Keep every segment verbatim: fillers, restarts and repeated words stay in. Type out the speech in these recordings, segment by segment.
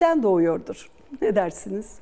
neden doğuyordur? Ne dersiniz?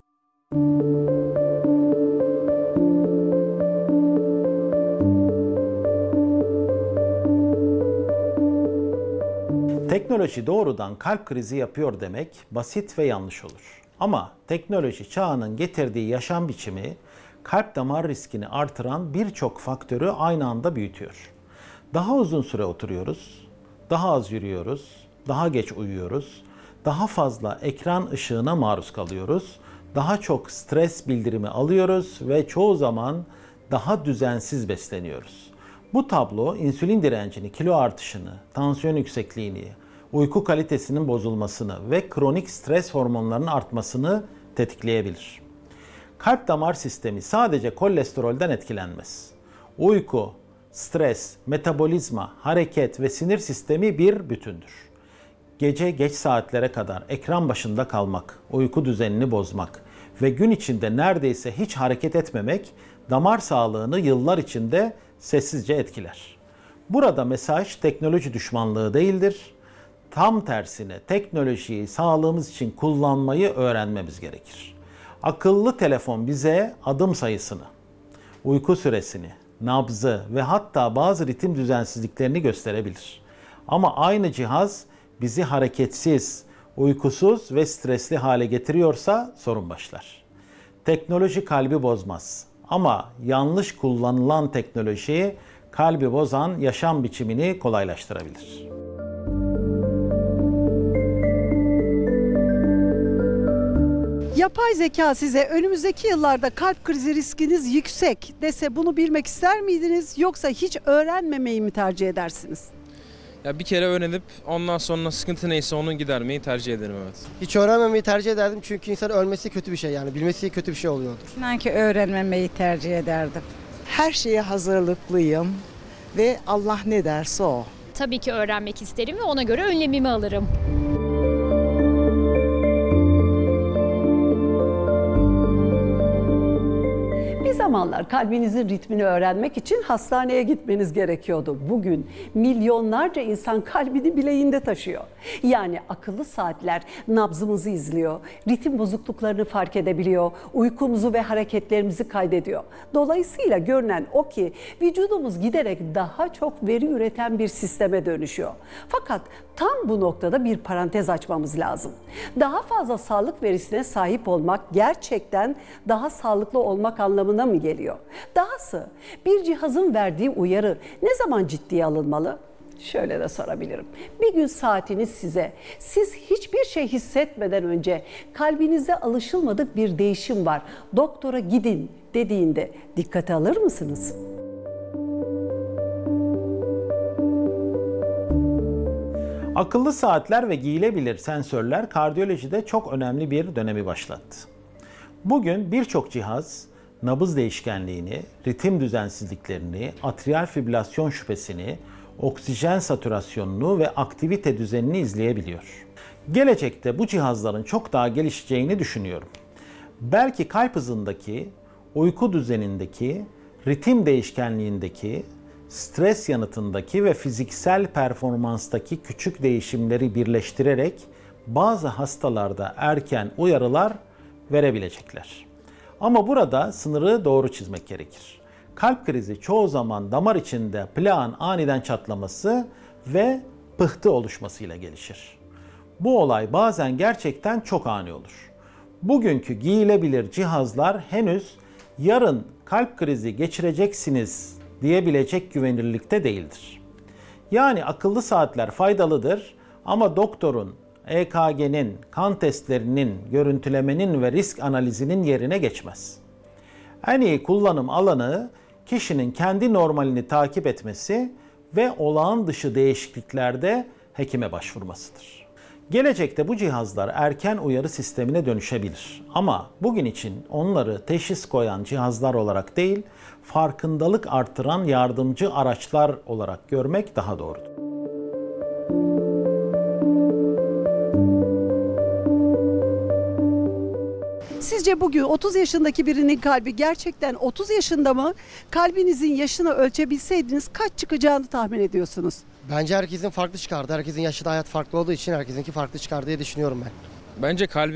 Teknoloji doğrudan kalp krizi yapıyor demek basit ve yanlış olur. Ama teknoloji çağının getirdiği yaşam biçimi kalp damar riskini artıran birçok faktörü aynı anda büyütüyor. Daha uzun süre oturuyoruz, daha az yürüyoruz, daha geç uyuyoruz, daha fazla ekran ışığına maruz kalıyoruz, daha çok stres bildirimi alıyoruz ve çoğu zaman daha düzensiz besleniyoruz. Bu tablo insülin direncini, kilo artışını, tansiyon yüksekliğini, uyku kalitesinin bozulmasını ve kronik stres hormonlarının artmasını tetikleyebilir. Kalp damar sistemi sadece kolesterolden etkilenmez. Uyku, stres, metabolizma, hareket ve sinir sistemi bir bütündür. Gece geç saatlere kadar ekran başında kalmak, uyku düzenini bozmak ve gün içinde neredeyse hiç hareket etmemek damar sağlığını yıllar içinde sessizce etkiler. Burada mesaj teknoloji düşmanlığı değildir. Tam tersine teknolojiyi sağlığımız için kullanmayı öğrenmemiz gerekir. Akıllı telefon bize adım sayısını, uyku süresini, nabzı ve hatta bazı ritim düzensizliklerini gösterebilir. Ama aynı cihaz bizi hareketsiz, uykusuz ve stresli hale getiriyorsa sorun başlar. Teknoloji kalbi bozmaz ama yanlış kullanılan teknoloji kalbi bozan yaşam biçimini kolaylaştırabilir. Yapay zeka size önümüzdeki yıllarda kalp krizi riskiniz yüksek dese bunu bilmek ister miydiniz yoksa hiç öğrenmemeyi mi tercih edersiniz? Ya bir kere öğrenip ondan sonra sıkıntı neyse onu gidermeyi tercih ederim, evet. Hiç öğrenmemeyi tercih ederdim çünkü insan ölmesi kötü bir şey, yani bilmesi kötü bir şey oluyordur. İnan ki öğrenmemeyi tercih ederdim. Her şeye hazırlıklıyım ve Allah ne derse o. Tabii ki öğrenmek isterim ve ona göre önlemimi alırım. Bir zamanlar kalbinizin ritmini öğrenmek için hastaneye gitmeniz gerekiyordu. Bugün milyonlarca insan kalbini bileğinde taşıyor. Yani akıllı saatler nabzımızı izliyor, ritim bozukluklarını fark edebiliyor, uykumuzu ve hareketlerimizi kaydediyor. Dolayısıyla görünen o ki vücudumuz giderek daha çok veri üreten bir sisteme dönüşüyor. Fakat tam bu noktada bir parantez açmamız lazım. Daha fazla sağlık verisine sahip olmak gerçekten daha sağlıklı olmak anlamına mı geliyor? Dahası bir cihazın verdiği uyarı ne zaman ciddiye alınmalı? Şöyle de sorabilirim. Bir gün saatiniz size, siz hiçbir şey hissetmeden önce kalbinizde alışılmadık bir değişim var, doktora gidin dediğinde dikkate alır mısınız? Akıllı saatler ve giyilebilir sensörler kardiyolojide çok önemli bir dönemi başlattı. Bugün birçok cihaz nabız değişkenliğini, ritim düzensizliklerini, atriyal fibrilasyon şüphesini, oksijen satürasyonunu ve aktivite düzenini izleyebiliyor. Gelecekte bu cihazların çok daha gelişeceğini düşünüyorum. Belki kalp hızındaki, uyku düzenindeki, ritim değişkenliğindeki, stres yanıtındaki ve fiziksel performanstaki küçük değişimleri birleştirerek bazı hastalarda erken uyarılar verebilecekler. Ama burada sınırı doğru çizmek gerekir. Kalp krizi çoğu zaman damar içinde plağın aniden çatlaması ve pıhtı oluşmasıyla gelişir. Bu olay bazen gerçekten çok ani olur. Bugünkü giyilebilir cihazlar henüz yarın kalp krizi geçireceksiniz diyebilecek güvenilirlikte değildir. Yani akıllı saatler faydalıdır ama doktorun, E K G'nin, kan testlerinin, görüntülemenin ve risk analizinin yerine geçmez. En iyi kullanım alanı kişinin kendi normalini takip etmesi ve olağan dışı değişikliklerde hekime başvurmasıdır. Gelecekte bu cihazlar erken uyarı sistemine dönüşebilir. Ama bugün için onları teşhis koyan cihazlar olarak değil, farkındalık artıran yardımcı araçlar olarak görmek daha doğrudur. Sizce bugün otuz yaşındaki birinin kalbi gerçekten otuz yaşında mı? Kalbinizin yaşını ölçebilseydiniz kaç çıkacağını tahmin ediyorsunuz? Bence herkesin farklı çıkardı. Herkesin yaşı da hayat farklı olduğu için herkesinki farklı çıkar diye düşünüyorum ben. Bence kalbim